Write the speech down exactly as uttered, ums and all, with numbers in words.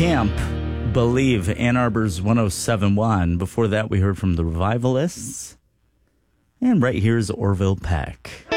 Camp Believe, Ann Arbor's one oh seven point one. Before that, we heard from the Revivalists. And right here is Orville Peck.